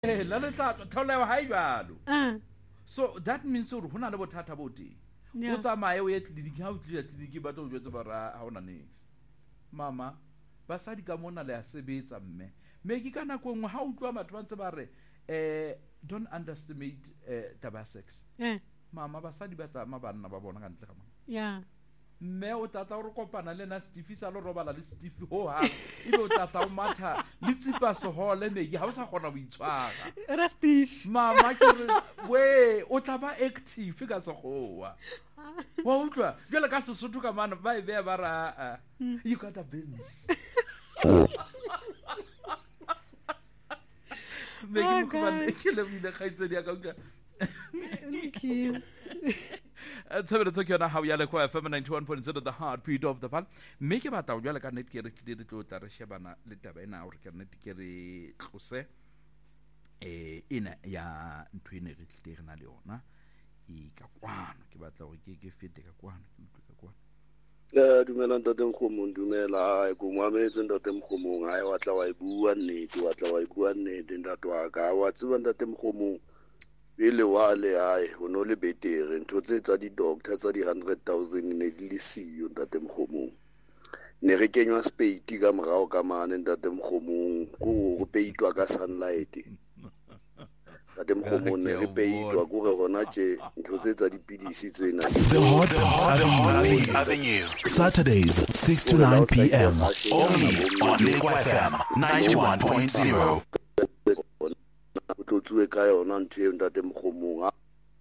la le tla thola ha jalo so that means hore hona le bothata bo teng o tsamaye o ye clinic ha o tlile clinic ba tlo jwetsa bara ha ona niks mama basadi ka mona le a sebetsa mme ke kana go ngwe ha o tlwa batho ba ntse ba re don't underestimate tabasex mama basadi ba tsa mabanna ba bona ka ntle ga mama mme o tata o re kopana le na Steve sa lo robala le Steve ho ha ile o tata o matha le tsipa so hole megi ha o sa gona boitshwara ra Steve mama ke re we o tla ba active ka se goa wa utlwa jela ka se sotho ka mana ba e be ba ra you got a business megi mo ba ke le bile khaitse dia ka utlwa It's okay now how yale kwa FM 91.0 the heartbeat of the fun make ba ta jwale ka net ke re tlile tlo tla re shebana le taba ena hore ke net ke re tlose ina ya ntwene re tlile re na le yona e ka kwano ke batla hore ke fete ka kwano ke utlwe ka kwano dumela ntate Mkhomo dumela ai go mametse ntate Mkhomo ai wa tla wa e bua nnete wa tla wa e bua nnete ntate wa ka wa tseba ntate Mkhomo ile wale ai ono le betere ntho tse tsa di doctor tsa di 100,000 ne di siyo ntate Mkhomo ne re kenywa spate ka morao ka mane ntate Mkhomo go peitwa ka sunlight ntate Mkhomo ne re peitwa go re hona tje ntho tse tsa dipidisi tsena The Hot Avenue Saturdays 6 to 9 p.m. only on Lekwa FM 91.0 tlotswe ka yona ntho e ntate Mkhomo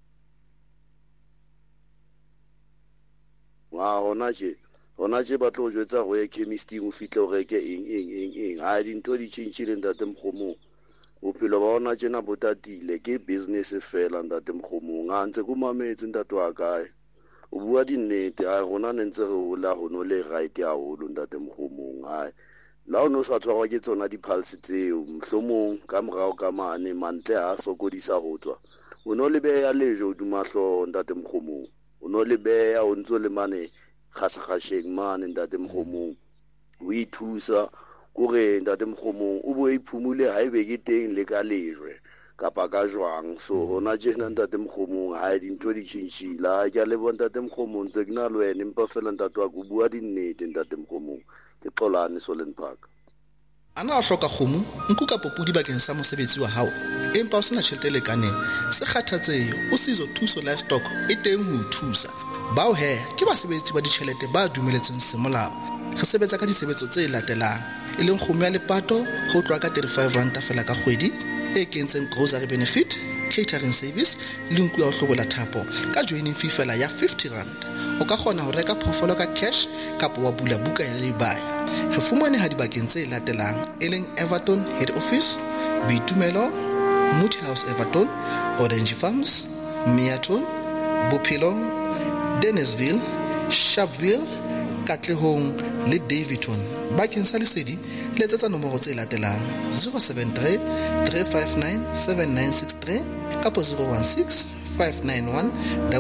hona je ba tlo jwetsa go ye chemist o fitle o reke eng ha dintho di tshintshile ntate Mkhomo bophelo ba hona tjena botatile ke business fela ntate Mkhomo ntse go mametse ntate wa kae o bua dinnete ha rona ntse re hola hono le right ya holo ntate Mkhomo la ono sa tshwarwa ke tsona dipulse tseo mhlomong ka morao ka mane mantle ha sokodisa ho tswa o no le beya lejo dumahlo ntate Mkhomo o no le beya o ntso le mane khasheng mane ntate Mkhomo o ithusa gore ntate Mkhomo o bo iphumule ha ibe ke teng le ka lejwe kapa ka jwang so hona jena ntate Mkhomo ha dintho di tshintshila ke le bona ntate Mkhomo ntse ke na le wena empa fela ntate wa go bua dinnete ntate Mkhomo ke xolane Solen Park ana a hloka kgomo nku ka popudi bakeng sa mosebetsi wa hao empa o sena tjhelete le kaneng se kgathatsehe o sizo thuso livestock e teng ho thusa bao he ke basebetsi ba ditjhelete ba dumeletsweng semolao re sebetsa ka disebetso tse latelang e leng kgomo ya lepato ho tloa ka 35 rand fela ka kgwedi e kentseng grocery benefit catering service le nku ya ho hlobola thapo ka joining fee fela ya 50 rand o ka kgona ho reka phoofolo ka cash kapa wa bula buka ya lay-by re fumane ha dibakeng tse latelang e leng Everton head office Bitumelo Moot House Everton Orange Farms Meaton Bophelong Dennisville Sharpeville Katlehong le Davidton bakeng sa lesedi letsetsa nomoro tse latelang 073 359 7963 kapa 016 591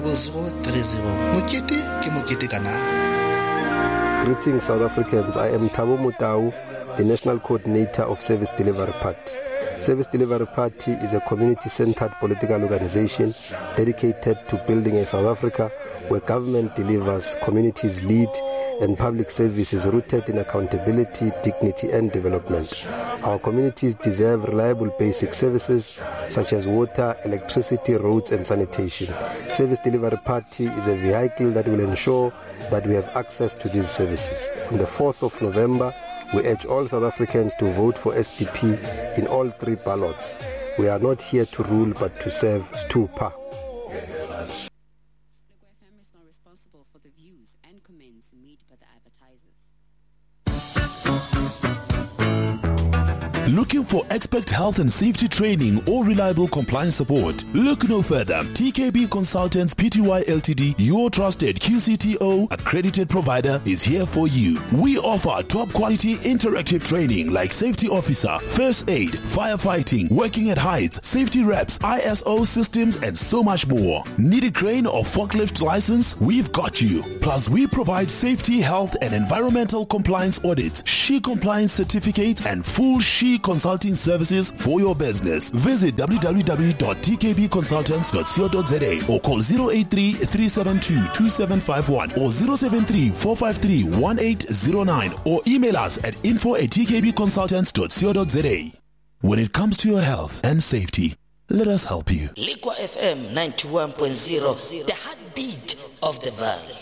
0030 mokete ke mokete kana. Greetings South Africans, I am Thabo Motau, the National Coordinator of Service Delivery Party. Service Delivery Party is a community-centered political organization dedicated to building a South Africa where government delivers, communities lead, and public service is rooted in accountability, dignity, and development. Our communities deserve reliable basic services such as water, electricity, roads, and sanitation. Service Delivery Party is a vehicle that will ensure that we have access to these services. On the 4th of November, we urge all South Africans to vote for SDP in all 3 ballots. We are not here to rule but to serve Stupa. FM is not responsible for the views and comments made by the advertisers. Looking for expert health and safety training or reliable compliance support? Look no further. TKB Consultants Pty Ltd, your trusted QCTO accredited provider, is here for you. We offer top quality interactive training like safety officer, first aid, firefighting, working at heights, safety reps, ISO systems, and so much more. Need a crane or forklift license? We've got you. Plus, we provide safety, health, and environmental compliance audits, SHE compliance certificate, and full SHE consulting consulting services for your business. Visit www.tkbconsultants.co.za or call 083-372-2751 or 073-453-1809 or email us at info@tkbconsultants.co.za. When it comes to your health and safety, let us help you. Liquor FM 91.0, the heartbeat of the valley.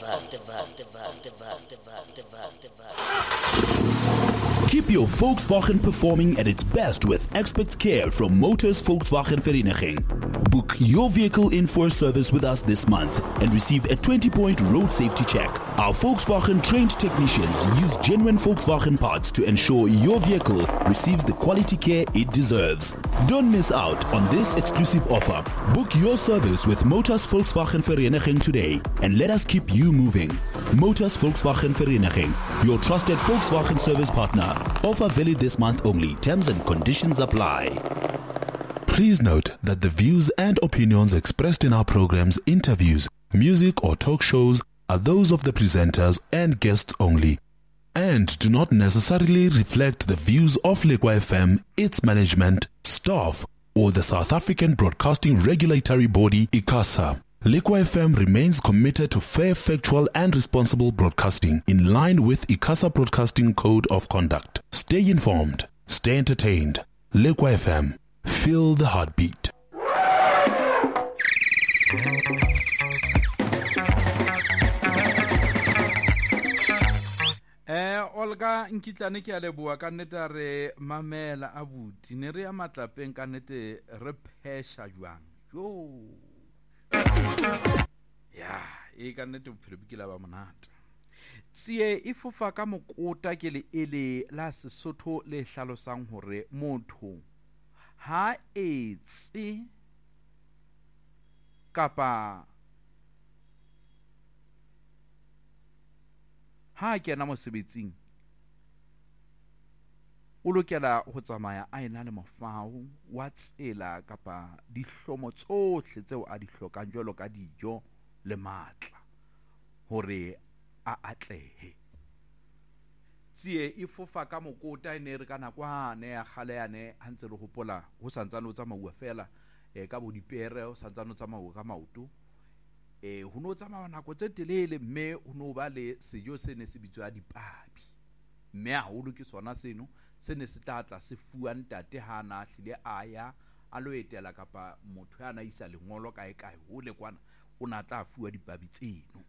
Keep your Volkswagen performing at its best with expert care from Motors Volkswagen Vereniging. Book your vehicle in for service with us this month and receive a 20-point road safety check. Our Volkswagen trained technicians use genuine Volkswagen parts to ensure your vehicle receives the quality care it deserves. Don't miss out on this exclusive offer. Book your service with Motors Volkswagen Vereniging today and let us keep you moving. Motors Volkswagen Vereniging, your trusted Volkswagen service partner. Offer valid this month only. Terms and conditions apply. Please note that the views and opinions expressed in our programs, interviews, music or talk shows are those of the presenters and guests only and do not necessarily reflect the views of Liquor FM, its management, staff, or the South African Broadcasting Regulatory Body, ICASA. Liquor FM remains committed to fair, factual, and responsible broadcasting in line with ICASA Broadcasting Code of Conduct. Stay informed, stay entertained. Liquor FM, feel the heartbeat. Olga nkitlane ke a leboa ka nnete re mamela abuti ne re ya matlapeng ka nnete re phesha jwang yo ya e ka nnete bophelo ke la ba monate tsie e fofa ka mokota ke le ele la Sesotho le hlalosang hore motho ha etse kapa ha kena mosebetsing o lokela ho tsamaya a ena le mofao wa tsela kapa dihlomo tsohle tseo a di hlokang jwalo ka dijo le matla hore a atlehe. Tsie e fofa ka mokota ene re kana kwane ya khale yane a ntse le hopola ho santsane o tsamauwa fela ka bo dipere o santsane o tsamauwa ka maoto ho no tsamaya nako tse telele mme ho no ba le sejo se ne se bitswa dipabi mme a holo ke sona seno se ne se tlatla se fuwa ntate ha na hlile aya a lo etela kapa motho ya na isa lengolo kae kae hole kwana o na tla fuwa dipabi tseno.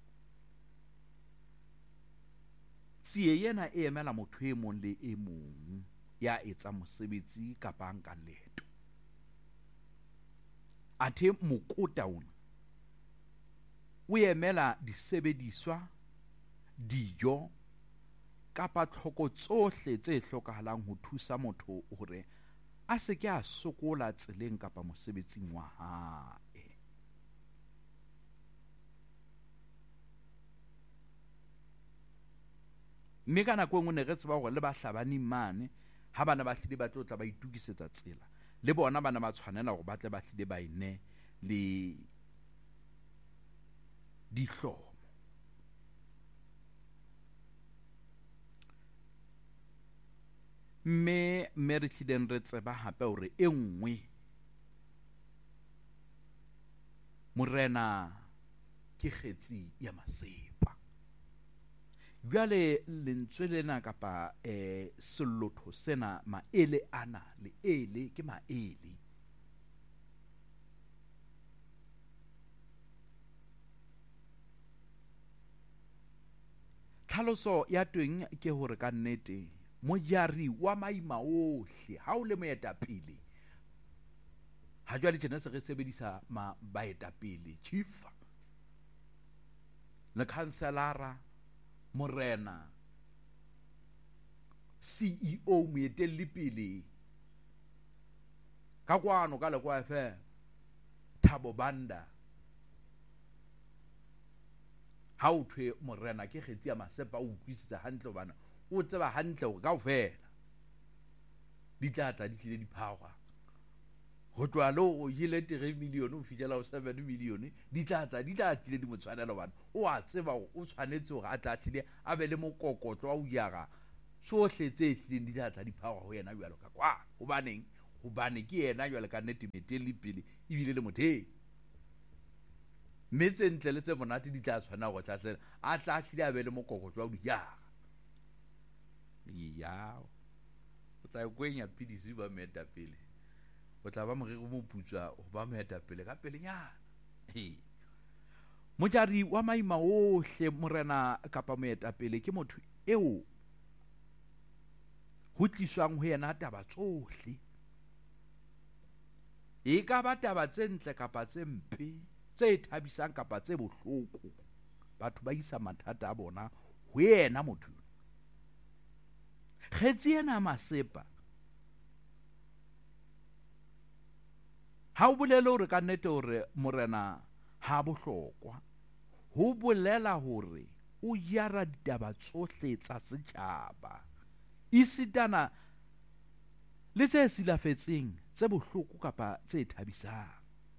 Tsie yena e emela motho e mong le e mong ya etsa mosebetsi kapa nka leto. Athe mokota ona o emela disebediswa dijo kapa tlhoko tsohle tse hlokahalang ho thusa motho hore a se ke a sokola tseleng kapa mosebetsing wa hae. Mme ka nako engwe ne re tseba hore le bahlabani mane ha bana ba hlile ba tla ba itukisetsa tsela le bona bana ba tshwanela hore ba tle ba hlile ba ine le dihlomo. Mme re hlileng re tseba hape hore e nngwe morena ke kgetsi ya masepa. Jwale lentswe lena kapa selotho sena maele ana le ele ke maele. Tlhaloso ya teng ke hore ka nnete mojari wa maima ohle ha o le moetapele ha jwale tjena se re sebedisa baetapele chief le councilora morena CEO moetelli pele ka kwano ka lekwa fe Thabo Banda ha o thwe morena ke kgetsi ya masepa o utlwisisa hantle bana o tseba hantle o kaofela di tlatla di tlile diphagwa ho tloa le o ile 3 million o fitjela o 7 million di tlatla tlile di motshwanela bana o a tseba o tshwanetse hore a tla tlile a be le mokokotlo wa uyaga sohle tse hlileng di tla di phawa ho yena jwalo ka kwa hobane ke yena jwalo ka nnete metele pele ebile le motheo mme tse ntle le tse monate di tla tshwana go tlasela a tla hlile a be le mokokotlo wa dijaga ya o tla kwenya pidisi ba moetapele o tla ba morero mo putswa ho ba moetapele ka pelenyana mojari wa maima ohle morena kapa moetapele ke motho eo ho tliswang ho yena taba tsohle e ka ba taba tse ntle kapa tse mpe tse thabisang kapa tse bohloko batho ba isa mathata a bona ho yena motho kgetsi ena masepa ha o bolele hore ka nnete hore morena ha bohlokwa ho bolela hore o jara ditaba tsohle tsa setjhaba isitana le tse silafetseng tse bohloko kapa tse thabisang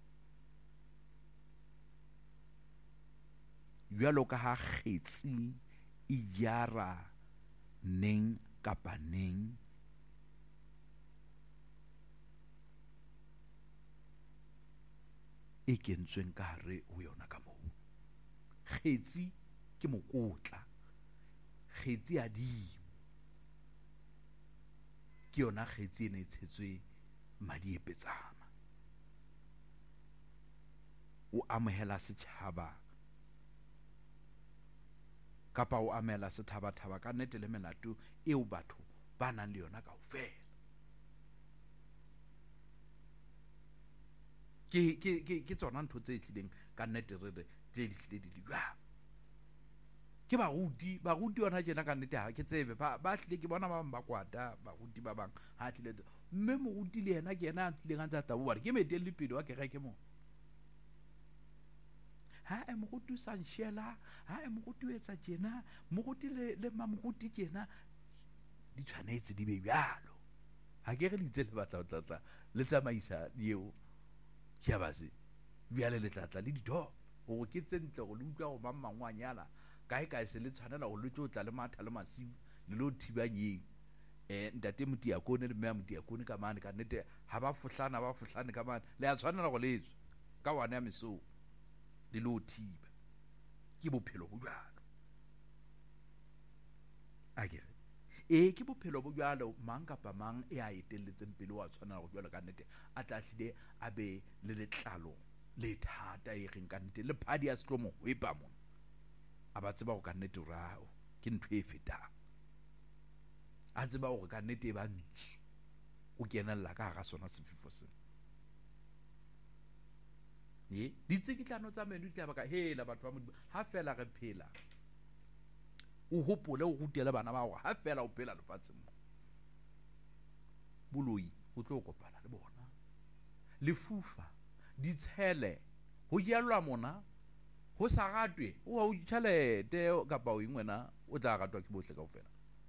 jwalo ka ha kgetsi e jara neng kapa neng e kentsweng ka hare ho yona ka moo kgetsi ke mokotla kgetsi a di ke yona kgetsi ene e tshetswe madi e petsana o amohela setjhaba kapa o amela sethabathaba ka nnete le melato eo batho ba nang le yona kaofela ke tsona ntho tse tlileng ka nnete re tse di tlile di jwang ke baruti yona tjena ka nnete ha ke tsebe ba tlile ke bona ba bang ba kwata baruti ba bang ha tlile mme moruti le yena ke yena a tlileng a tsa tabo ke metelle pele wa kereke mo ha e moruti o sa nshela ha e moruti o etsa tjena moruti le mamoruti tjena di tshwanetse di be jalo ha ke re le itse le batla o tlatsa le tsamaisa eo ya base bjale le tlatla le ditho go ke tsentle go le utlwa go mangwanyala kae se le tshwanela go le tla le matha le masiu le lo thibanyeng ntate motiakone le mme motiakone ka mane ka nnete ha ba fohlane ka mane le ya tshwanela go letswa ka wana ya mesong le lo thiba ke bophelo bo jalo akere ke bophelo bo jalo mang kapa mang e a etelletseng pele wa tshwanela go jwalo ka nnete a tla hlile a be le letlalo le thata e reng ka nnete le phadi ya setlomo ho epa mona a ba tseba go ka nnete rao ke ntho e fetang a tseba gore ka nnete e ba ntsho o kenella ka ga sona sefifo se ditsikitlano tsa meno di tla ba ka hela batho ba modimo ha fela re phela o hopole o rutele bana ba gore ha fela o phela lefatsheng mo boloi o tlo kopana le bona lefufa ditshele ho jelwa mona ho sa ratwe o a tšhelete kapa o ingwena o tla ratwa ke bohle kaofela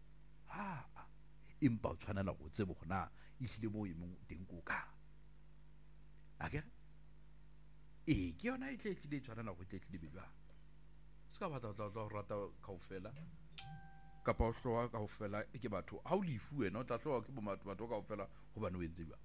empa o tshwanela go tsebe gona e hlile mo emong teng ko ka akere ke yona e tlile tshwanela go tlile bjwa se ka batla o rata kaofela kapa o hloa kaofela ke batho ha o lefu wena o tla hloa ke batho kaofela hobane o entse jwa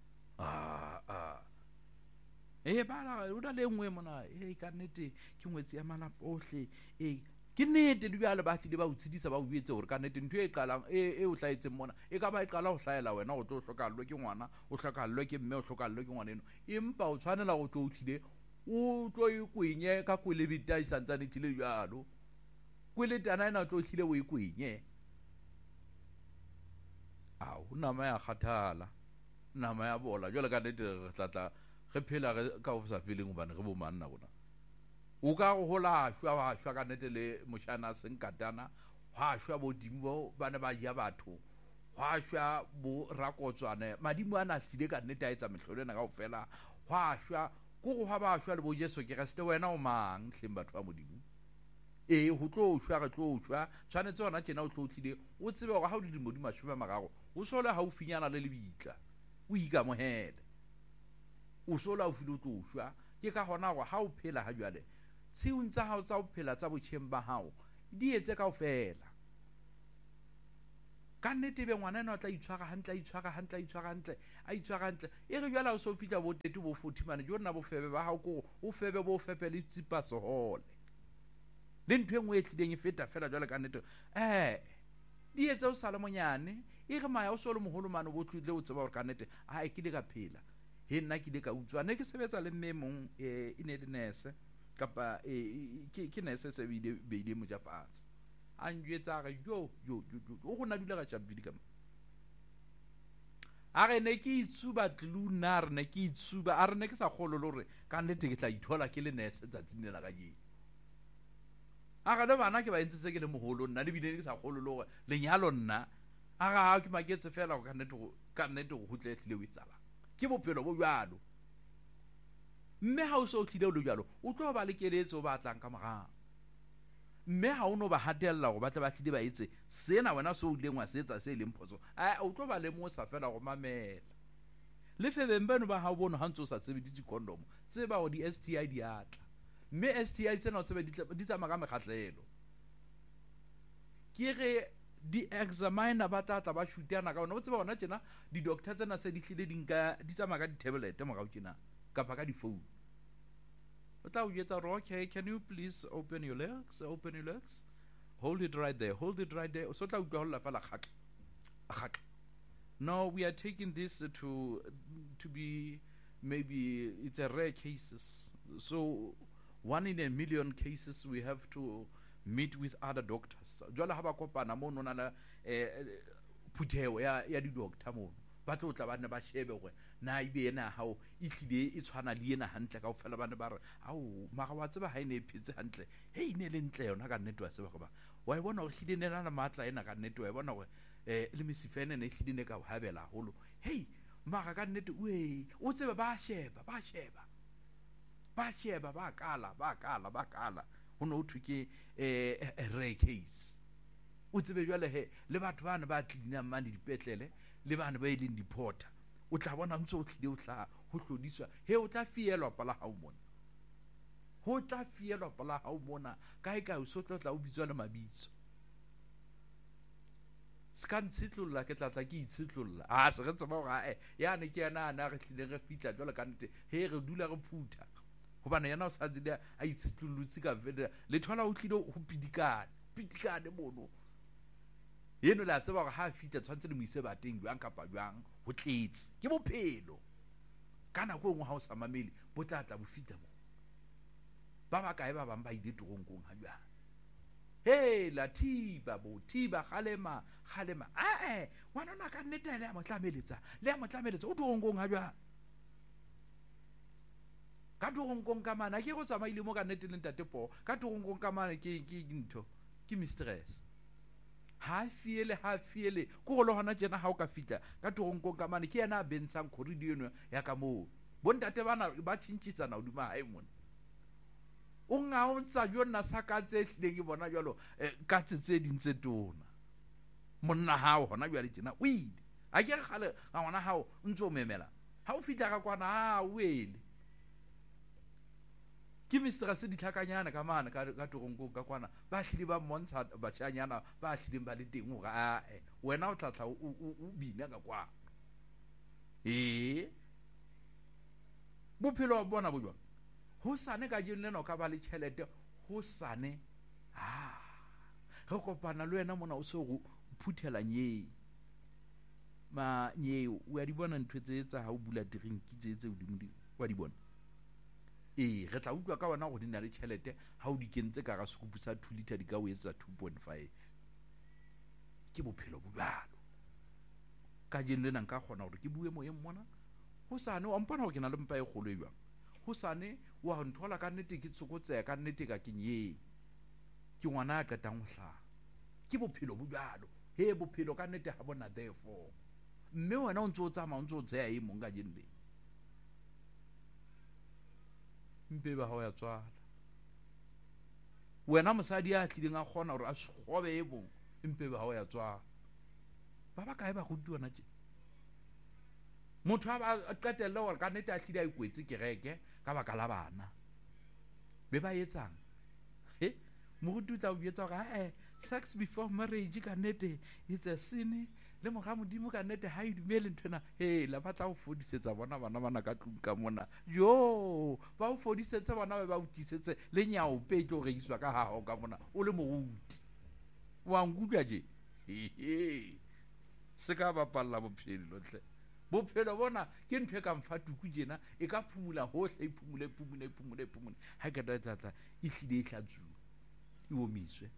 bala o na le nngwe mona ka nnete ke ngwetsi ya malapa ohle ke nnete le bjale ba tlile ba o tshedisa ba o etse gore ka nnete ntho e qalang e o hlaetseng mona e ka ba e qala go hlaela wena o tlo hlokallwe ke ngwana o hlokallwe ke mme o hlokallwe ke ngwana eno empa o tshwanela go tlo o tlile o tlo ikwenye ka kwelebita e santsane tlile jalo kweletana ena o tlo tlile o ikwenye nama ya kgathala nama ya bola jwale ka nnete re tlatla re phela ka o sa feleng hobane re bo manna bona o ka go hola wa shwa ka nnete le moshana senkatana wa shwa bo dimo ba ne ba ja batho wa shwa bo rakotswane madimo ana hlile ka nnete a etsa mehlolo ena kaofela wa shwa go ha ba shwa le bo Jesu ke ga ste wena o mang hleng batho ba modimo ho tlo shwa re tlo shwa tshwanetse ona tjena o tlo tlile o tsebe gore ha o le modimo shwa magago o sola ha o finyana le lebitla o ikamohela o sola o file o tlo shwa ke ka hona go ha o phela ha jwale tshiung tsa hao tsa o phela tsa botjheng ba hao di etse kaofela ka nnete be ngwana ena o tla itshwara hantle a itshwara hantle e re jwala o so fitla bo 30 bo 40 mane jo nna bo febe ba hao ko o febe bo fepe le tsipa sohole le ntwe ngwe e tlileng e feta fela jwala ka nnete di etse o sala monyane e re maya o so le moholo mane bo tlile o tseba gore ka nnete a e kile ka phela he nna ke le ka utswa ne ke sebetsa le mme mong e ne le nurse kapa ke nurse se beile mo jafatse a njwetsa ga yo o gona dula ga tšhampidi ka a re ne ke itsuba tluna re ne ke itsuba a re ne ke sa kgolo le gore ka nnete ke tla ithola ke le nurse tsatsing le la ka jeng a ga le bana ke ba entsetse ke le mogolo nna le bile ke sa kgolo le gore lenyalo nna a ga ke maketse fela go ka nnete go hutle tlile o etsala ke bophelo bo jalo mme ha o so tlile o le jalo o tlo ba le keletso o ba tlang ka morago mme ha o no ba hatella go batla ba tlile ba etse sena wena so o lengwa se etsa se leng phoso o tlo ba le mo sa fela go mamela le febeng beno ba ha o bono ha ntse o sa sebeditse condom tseba go di STI di atla mme STI tsena o tsebe di tsamaya ka mekgatlelo ke re di examiner ba tata ba shootana ka ona o tseba bona tjena di doctor tsena se di hlile di tsamaya ka di tablet morao tjena kapa ka di phone o tla o jetsa re okay can you please open your legs hold it right there so tla utlwa holla fela khak no we are taking this to be maybe it's a rare cases so 1 in a million cases we have to meet with other doctors jwale ha ba kopana mo nona la phutheo ya di doctor mo ba tlo tla bana ba shebe gore na ibe ena hao e tlile e tshwana le ena hantle ka ofela bana ba re au maga wa tseba ha ine phetse hantle hey ne le ntle yona ka nnete wa tseba go ba wa bona go hlile nena na matla ena ka nnete wa bona gore le misifene ne hlile ne ka habela holo hey maga ka nnete o tseba ba sheba ba kala ho no thuke rare case o tsebe jwale he le batho bana ba tlina mane dipetlele le bana ba ileng diporter o tla bona ntse o tlile o tla ho hlodiswa he o tla fielwa pala ha o mona ka o so tla o bitswa le mabitso skan tshitlolla ke tla ke itshitlolla se re tseba gore ya ne ke yana re tlile re fitla jwale ka nnete he re dula re phutha hobane yana o sa tsile a itshitlollutse ka vele le thola o tlile ho pitikane mono yeno la tseba gore ha fitla tshwantse le mo ise bateng jwang kapa jwang ho tletse ke bophelo kana go ngwe ha o sa mamele bo tla bo fitla mo ba ba kae ba bang ba ile toronkong ha jwang hey la thiba khalema wana na ka nnete le a mo tlameletsa o toronkong ha jwang ka toronkong ka mana ke go tsamaile mo ka nnete le ntate po ka toronkong ka mana ke ntho ke mistress ha fiele go lo hona tjena ha o ka fitla ka toronkong ka mane ke yena a bensang corridor eno ya ka moo bontate bana ba tshintshitsana hodima hae mona o nga o tsa jona sa ka tse hlile ke bona jwalo ka tse dintse tona monna hao hona jwale tjena o ile a ke gale ga ngwana hao ntse o memela ha o fitla ka kwana wele ke mistress di tlhakanyana ka mana ka toronkong ka kwana ba hlile ba montsha batshanyana ba hlile ba le teng o ga wena o tlatla o bina ka kwa bophelo bona bo jwang ho sane ka jeng lena o ka ba le tšhelete ho sane re kopana le wena mona o se go phuthela nyei o ya di bona ntho tse tsa ha o bula drink tse hodimo wa di bona re tla utlwa ka wena go dina le tšhelete ha o di kentse ka ga sekupu sa 2 liter di ka o etsa 2.5 ke bophelo bo jalo ka jeng lena nka kgona gore ke bue moyeng mona ho sane wa mpona go ke na le mpa e kgolo e jwang ho sane wa nthola ka nnete ke tsokotsea ka nnete ka kenyeng ke ngwana a qetang ho hlaha ke bophelo bo jalo bophelo ka nnete ha bona therefore mme wena o ntse o tsamaya o ntse o tseya mong ka jeng lena mpe ba ha ya tswala wena mosadi a tlileng a kgona gore a gobe bong mpe ba ha ya tswala ba kae ba go diwana tje motho a qetella gore ka nnete a tlile a ikwetse kereke ka baka la bana be ba etsang mo go tutla o jetsa gore sex before marriage ka nnete it's a sin le moga modimo ka nnete ha e dumele nthwena la ba tla o fodisetsa bona bana ka tlung ka mona yo ba o fodisetse bona ba o tisetse le nyao pe tlo reiswa ka haho ka mona o le moruti wa ngudwa je se ka ba palla bophelo tle bophelo bona ke ntwe ka mfatuku jena e ka phumula hohle e phumule ha ka tata e hlile e hlatsuwa e omiswe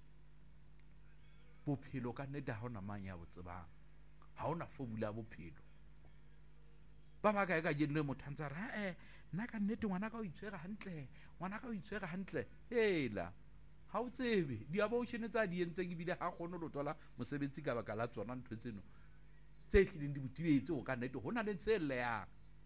bophelo ka nnete ha ona mang ya botsebang ha ona formula ya bophelo ba ba ka jenne motho ntse ra nna ka nnete ngwana ka o itshwera hantle hela ha o tsebe di abortion tsa di entseng ebile ha kgone lo tola mosebetsi ka baka la tsona ntwe tseno tse tlileng di botibetse o ka nnete hona le tselle ya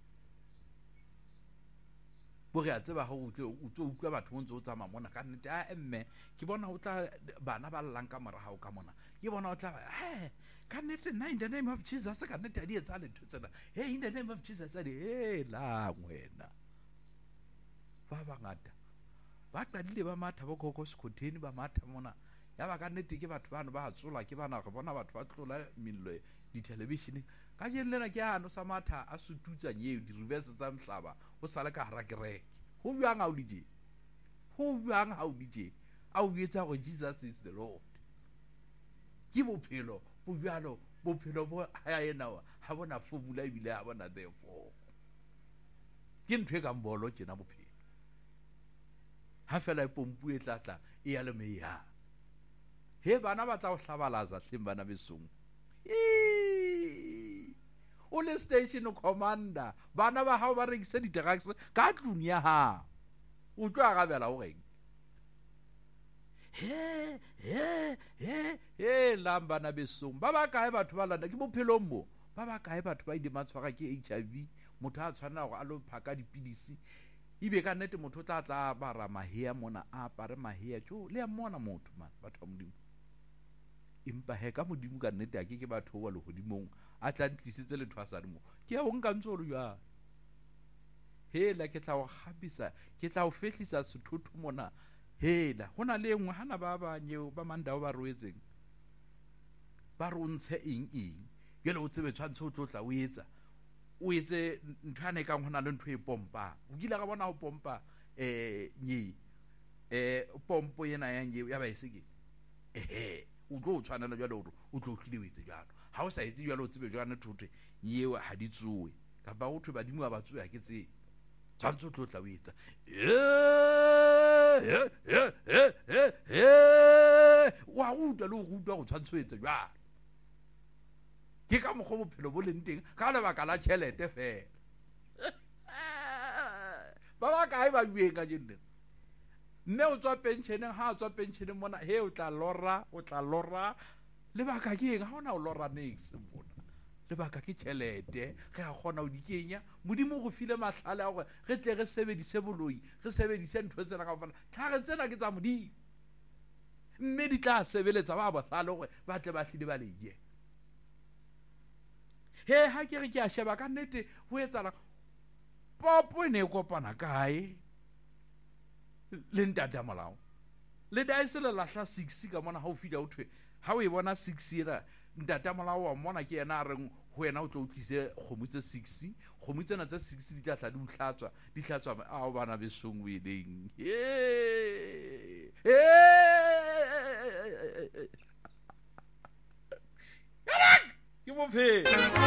bo re a tseba ha o tlo utlwa batho mo ntse o tsamaya mona ka nnete emme ke bona o tla bana ba llang ka mora hao ka mona ke bona o tla ka nnete nna in the name of Jesus ka nnete a di etsa le ntho tsena in the name of Jesus a di la wena ba bangata ba qadile ba matha bo koko sekhotheni ba matha mona ya ba ka nnete ke batho bana ba tsola ke bana go bona batho ba tlola millo di television ka jenela ke ano sa matha a sututsa nyeo di reverse tsa mhlaba o sala ka hara kereke ho bjang ha o dije a o etsa go Jesus is the Lord ke bophelo bo bjalo bophelo bo ha yena ha bona formula ebile ha bona therefore ke ntwe ka mbolo tjena bophelo ha fela e pompu e tlatla e ya le meya he bana ba tla o hlabalaza hleng bana besong o le station commander bana ba hao ba rekisa di drugs ka tlung ya ha o tlo ga bela o reng lamba na besong ba ba kae batho ba landa ke bophelong mo ba ba kae batho ba ile matshwara ke HIV motho a tshwana go a lo phaka dipidisi ibe ka nnete motho tla bara mahea mona a apare mahea tjo le ya mona motho man batho ba modimo impa he ka modimo ka nnete a ke batho wa le hodimong a tla ntlisitse le thwasa mo ke a o nka ntso le ya hela ke tla o gapisa ke tla o fehlisa sethotho mona hela hona le engwe hana ba ba nyeo ba mandao ba roetseng ba rontshe eng yele o tsebe tshwantse o tlotla o etse nthane ka hona le ntho e pompa o kile ga bona o pompa pompo yena ya nyeo ya ba iseke o tlo tshwanela jalo o tlo hlile o etse jalo ha o sa etse jalo o tsebe jwana thothe nyeo ha di tsuwe ka ba o thwe badimo ba tsuwe ha ke tse tshwantse o tlotla o etsa wa utlwa le o rutwa go tshwantse o etse jalo ke ka mokgwa bophelo bo leng teng ka lebaka la tšhelete fela ba ba kae ba bueng ka jenne mme o tswa pensioneng ha a tswa pensioneng mona he o tla lora lebaka ke eng ha ona o lora next bona lebaka ke tšhelete ge a kgona o di kenya modimo go file mahlale a gore ge tle re sebedise boloi re sebedise ntho tsena ka fana tlhage tsena ke tsa modimo mme di tla sebeletsa ba bohlale gore ba tle ba hlile ba leye ha ke re ke a sheba ka nnete ho etsala popo e ne e kopana kae le ntata molao le daise le lahla 6 ka mona ha o fida o thwe ha o e bona 6 era ntata molao wa mona ke yena a reng ho wena o tlo utlise kgomo tse 6 kgomo tsena tse 6 di tla tla di hlatswa a o bana besong weleng ke bophelo